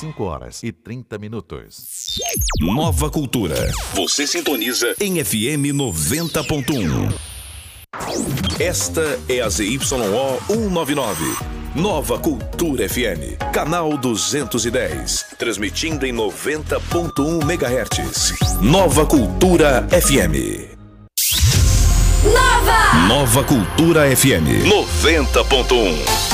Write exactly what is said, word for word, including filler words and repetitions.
cinco horas e trinta minutos. Nova Cultura. Você sintoniza em F M noventa ponto um. Esta é a Z Y O cento e noventa e nove. Nova Cultura F M. Canal duzentos e dez. Transmitindo em noventa ponto um megahertz. Nova Cultura F M. Nova! Nova Cultura F M noventa ponto um.